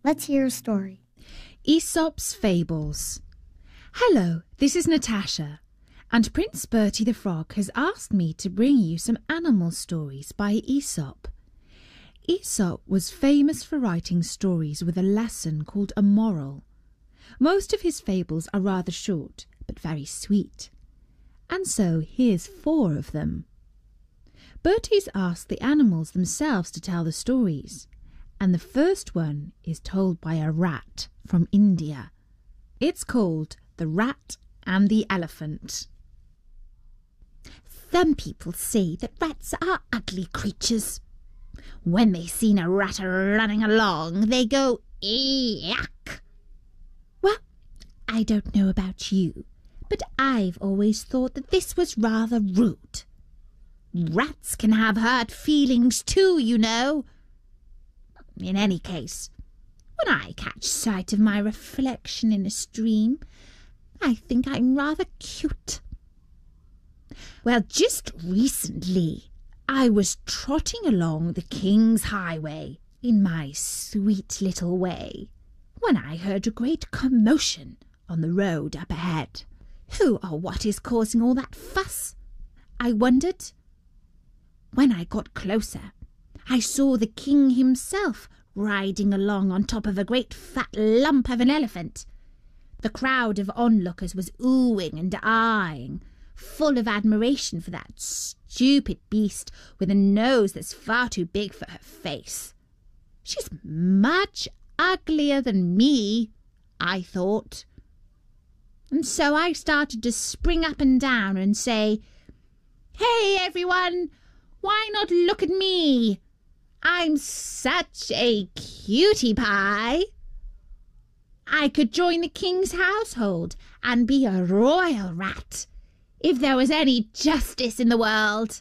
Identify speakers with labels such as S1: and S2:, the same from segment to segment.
S1: Let's hear a story.
S2: Aesop's Fables. Hello, this is Natasha, and Prince Bertie the Frog has asked me to bring you some animal stories by Aesop. Aesop was famous for writing stories with a lesson called a moral. Most of his fables are rather short, but very sweet. And so here's 4 of them. Bertie's asked the animals themselves to tell the stories, and the first one is told by a rat from India. It's called The Rat and the Elephant.
S3: Some people say that rats are ugly creatures. When they see a rat running along, they go, "Yuck!" Well, I don't know about you, but I've always thought that this was rather rude. Rats can have hurt feelings too, you know. In any case, when I catch sight of my reflection in a stream, I think I'm rather cute. Well, just recently, I was trotting along the King's Highway in my sweet little way when I heard a great commotion on the road up ahead. Who or what is causing all that fuss? I wondered. When I got closer, I saw the king himself riding along on top of a great fat lump of an elephant. The crowd of onlookers was oohing and aahing, full of admiration for that stupid beast with a nose that's far too big for her face. She's much uglier than me, I thought. And so I started to spring up and down and say, "Hey, everyone! Why not look at me? I'm such a cutie pie. I could join the king's household and be a royal rat if there was any justice in the world."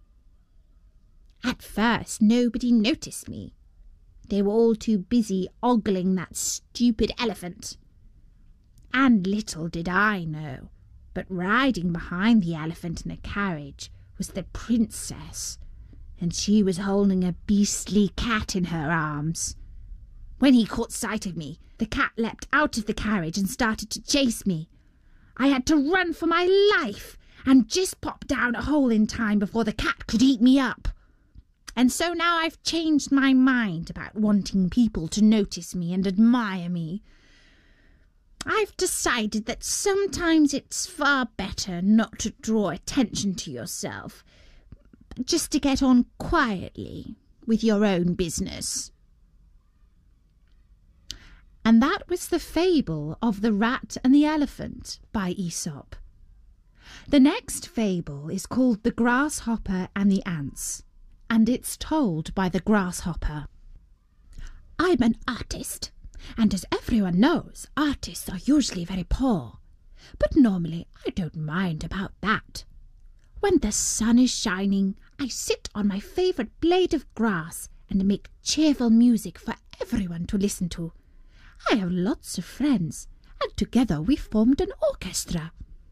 S3: At first, nobody noticed me. They were all too busy ogling that stupid elephant. And little did I know, but riding behind the elephant in a carriage was the princess, and she was holding a beastly cat in her arms. When he caught sight of me, the cat leapt out of the carriage and started to chase me. I had to run for my life and just pop down a hole in time before the cat could eat me up. And so now I've changed my mind about wanting people to notice me and admire me. I've decided that sometimes it's far better not to draw attention to yourself, but just to get on quietly with your own business.
S2: And that was the fable of the rat and the elephant by Aesop. The next fable is called The Grasshopper and the Ants, and it's told by the grasshopper.
S3: I'm an artist, and as everyone knows, artists are usually very poor. But normally I don't mind about that. When the sun is shining, I sit on my favourite blade of grass and make cheerful music for everyone to listen to. I have lots of friends, and together we formed an orchestra.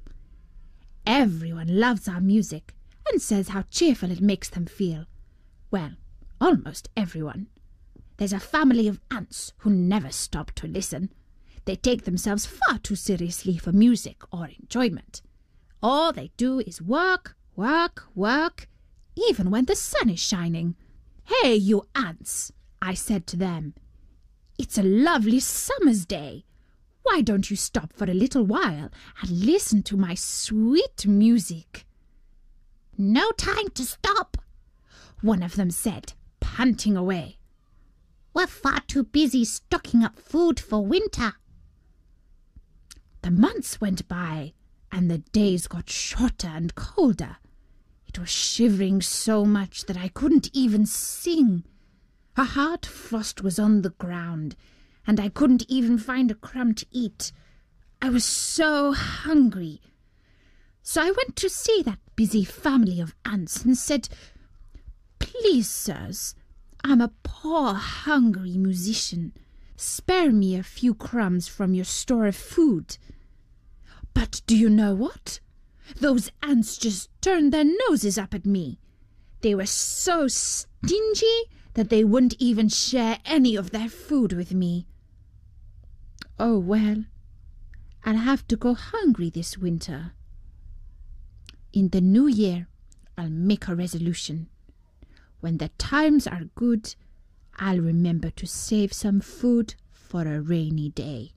S3: Everyone loves our music and says how cheerful it makes them feel. Well, almost everyone. There's a family of ants who never stop to listen. They take themselves far too seriously for music or enjoyment. All they do is work, work, work, even when the sun is shining. "Hey, you ants," I said to them. "It's a lovely summer's day. Why don't you stop for a little while and listen to my sweet music?" "No time to stop," one of them said, panting away. "We're far too busy stocking up food for winter." The months went by, and the days got shorter and colder. It was shivering so much that I couldn't even sing. A hard frost was on the ground, and I couldn't even find a crumb to eat. I was so hungry. So I went to see that busy family of ants and said, "Please, sirs, I'm a poor, hungry musician. Spare me a few crumbs from your store of food." But do you know what? Those ants just turned their noses up at me. They were so stingy that they wouldn't even share any of their food with me.
S2: Oh, well, I'll have to go hungry this winter. In the new year, I'll make a resolution. When the times are good, I'll remember to save some food for a rainy day.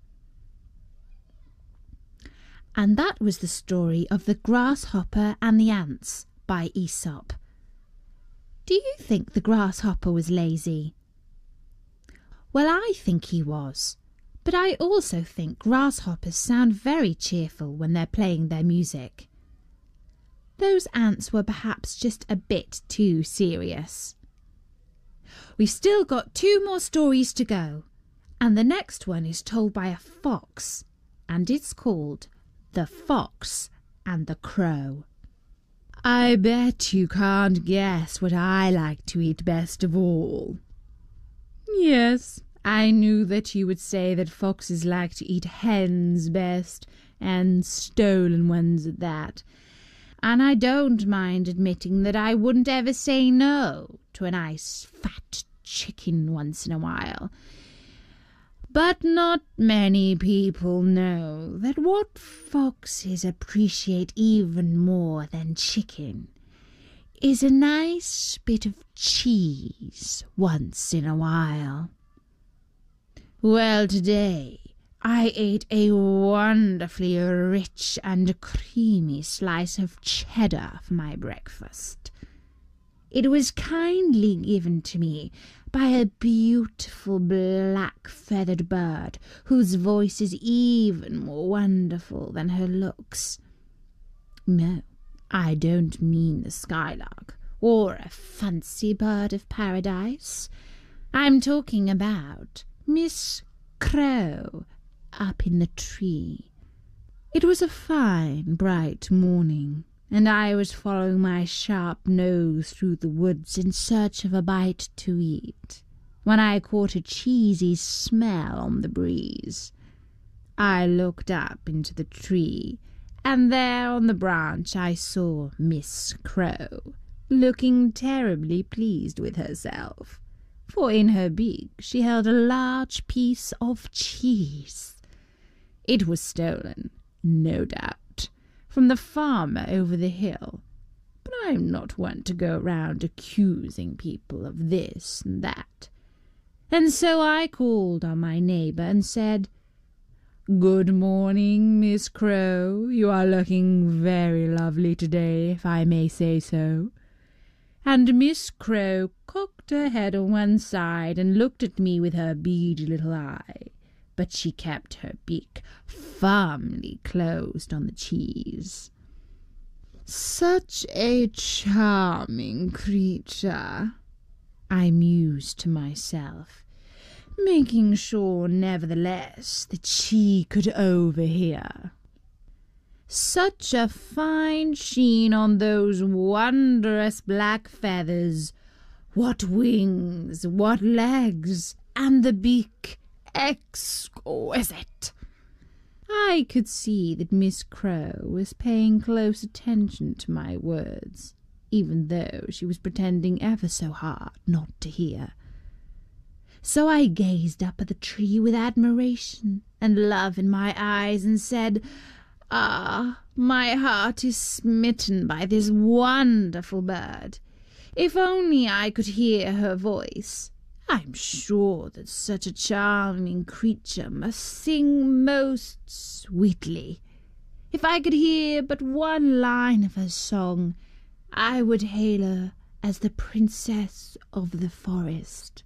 S2: And that was the story of the grasshopper and the ants by Aesop. Do you think the grasshopper was lazy? Well, I think he was, but I also think grasshoppers sound very cheerful when they're playing their music. Those ants were perhaps just a bit too serious. We've still got 2 more stories to go, and the next one is told by a fox, and it's called The Fox and the Crow. I bet you can't guess what I like to eat best of all. Yes, I knew that you would say that foxes like to eat hens best, and stolen ones at that. And I don't mind admitting that I wouldn't ever say no to a nice fat chicken once in a while. But not many people know that what foxes appreciate even more than chicken is a nice bit of cheese once in a while. Well, today I ate a wonderfully rich and creamy slice of cheddar for my breakfast. It was kindly given to me by a beautiful black-feathered bird whose voice is even more wonderful than her looks. No, I don't mean the skylark or a fancy bird of paradise. I'm talking about Miss Crow up in the tree. It was a fine, bright morning, and I was following my sharp nose through the woods in search of a bite to eat, when I caught a cheesy smell on the breeze. I looked up into the tree, and there on the branch I saw Miss Crow, looking terribly pleased with herself, for in her beak she held a large piece of cheese. It was stolen, no doubt, from the farmer over the hill, but I'm not one to go round accusing people of this and that. And so I called on my neighbour and said, "Good morning, Miss Crow. You are looking very lovely today, if I may say so." And Miss Crow cocked her head on one side and looked at me with her beady little eye, but she kept her beak firmly closed on the cheese. "Such a charming creature," I mused to myself, making sure nevertheless that she could overhear. Such a fine sheen on those wondrous black feathers. What wings, what legs, and the beak, exquisite. I could see that Miss Crow was paying close attention to my words, even though she was pretending ever so hard not to hear. So I gazed up at the tree with admiration and love in my eyes and said, "Ah, my heart is smitten by this wonderful bird. If only I could hear her voice. I'm sure that such a charming creature must sing most sweetly. If I could hear but one line of her song, I would hail her as the princess of the forest."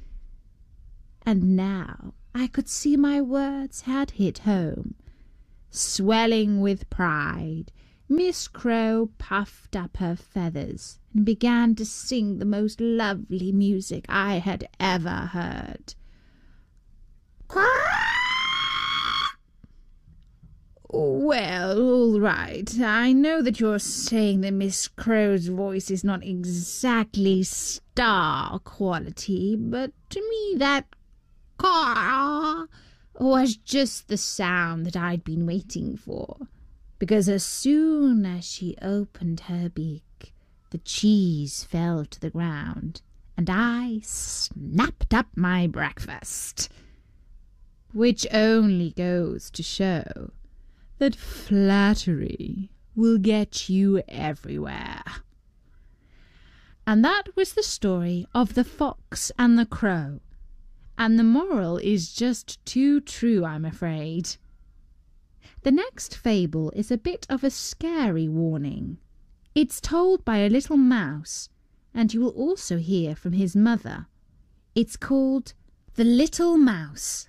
S2: And now I could see my words had hit home. Swelling with pride, Miss Crow puffed up her feathers and began to sing the most lovely music I had ever heard. "Well, all right. I know that you're saying that Miss Crow's voice is not exactly star quality, but to me that caw was just the sound that I'd been waiting for, because as soon as she opened her beak, the cheese fell to the ground, and I snapped up my breakfast. which only goes to show that flattery will get you everywhere. And that was the story of the fox and the crow, and the moral is just too true, I'm afraid. The next fable is a bit of a scary warning. It's told by a little mouse, and you will also hear from his mother. It's called The Little Mouse.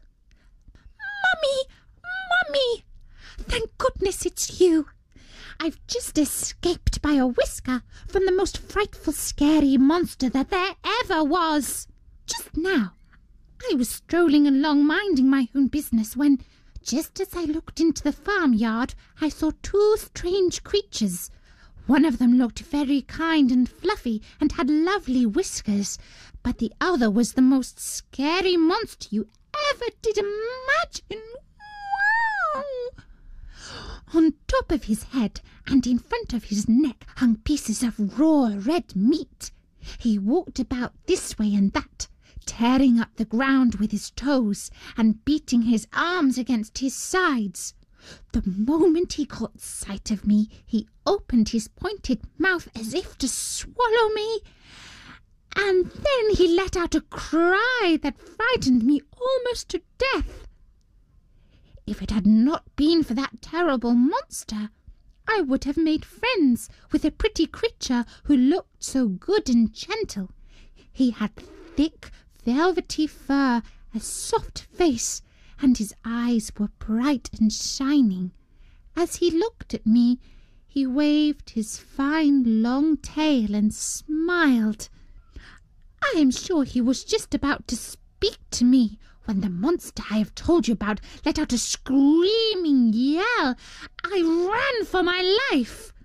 S3: Mummy! Thank goodness it's you. I've just escaped by a whisker from the most frightful, scary monster that there ever was. Just now, I was strolling along minding my own business when, just as I looked into the farmyard, I saw two strange creatures. One of them looked very kind and fluffy and had lovely whiskers, but the other was the most scary monster you ever did imagine. Wow! On top of his head and in front of his neck hung pieces of raw red meat. He walked about this way and that, tearing up the ground with his toes and beating his arms against his sides. The moment he caught sight of me, he opened his pointed mouth as if to swallow me, and then he let out a cry that frightened me almost to death. If it had not been for that terrible monster, I would have made friends with a pretty creature who looked so good and gentle. He had thick, velvety fur, a soft face, and his eyes were bright and shining. As he looked at me, he waved his fine long tail and smiled. I am sure he was just about to speak to me when the monster I have told you about let out a screaming yell. I ran for my life.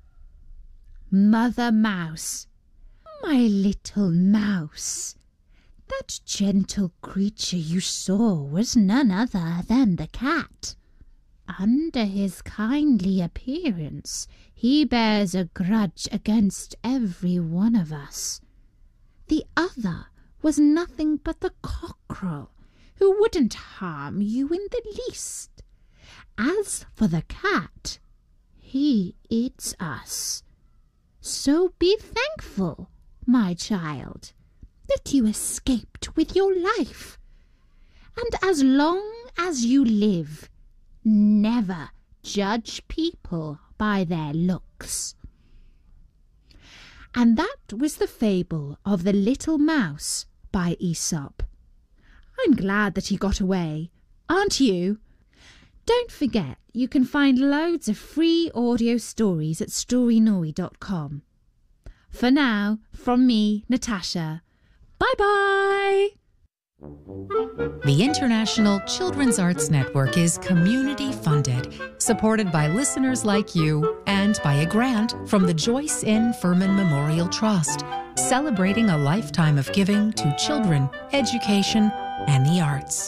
S3: Mother Mouse, my little mouse, that gentle creature you saw was none other than the cat. Under his kindly appearance, he bears a grudge against every one of us. The other was nothing but the cockerel, who wouldn't harm you in the least. As for the cat, he eats us. So be thankful, my child, that you escaped with your life. And as long as you live, never judge people by their looks. And that was the fable of the Little Mouse by Aesop. I'm glad that he got away, aren't you? Don't forget, you can find loads of free audio stories at storynori.com. For now, from me, Natasha, bye-bye!
S1: The International Children's Arts Network is community-funded, supported by listeners like you, and by a grant from the Joyce N. Furman Memorial Trust, celebrating a lifetime of giving to children, education, and the arts.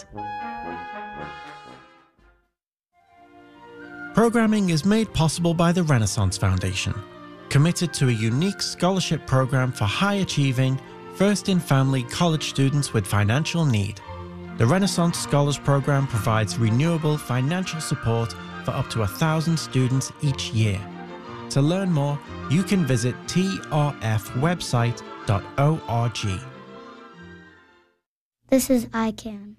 S4: Programming is made possible by the Renaissance Foundation, committed to a unique scholarship program for high-achieving, first-in-family college students with financial need. The Renaissance Scholars Program provides renewable financial support for up to 1,000 students each year. To learn more, you can visit trfwebsite.org.
S5: This is ICANN.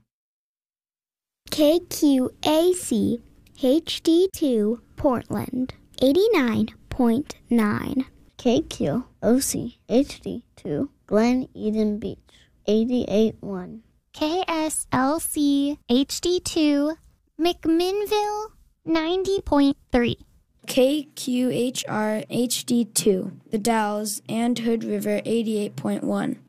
S5: KQAC HD2 Portland 89.9. KQOC HD2 Glen Eden Beach 88.1.
S6: KSLC HD2 McMinnville 90.3.
S7: KQHR HD2 The Dalles and Hood River 88.1.